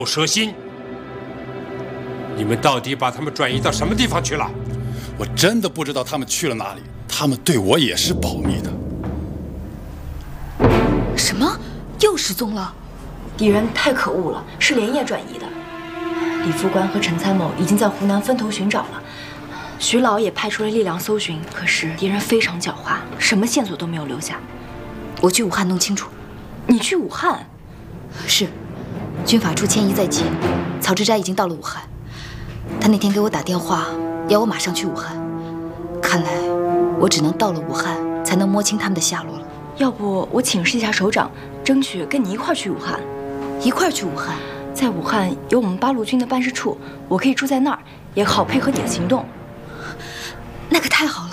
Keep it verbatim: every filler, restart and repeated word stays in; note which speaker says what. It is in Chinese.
Speaker 1: 蛇心，你们到底把他们转移到什么地方去了？
Speaker 2: 我真的不知道他们去了哪里，他们对我也是保密的。
Speaker 3: 什么？又失踪了？
Speaker 4: 敌人太可恶了，是连夜转移的。李副官和陈参谋已经在湖南分头寻找了，徐老也派出了力量搜寻，可是敌人非常狡猾，什么线索都没有留下。
Speaker 3: 我去武汉弄清楚。
Speaker 4: 你去武汉？
Speaker 3: 是。军法处迁移在即，曹志斋已经到了武汉。他那天给我打电话，要我马上去武汉。看来我只能到了武汉，才能摸清他们的下落了。
Speaker 4: 要不我请示一下首长，争取跟你一块儿去武汉。
Speaker 3: 一块儿去武汉？
Speaker 4: 在武汉有我们八路军的办事处，我可以住在那儿，也好配合你的行动。
Speaker 3: 那可太好了。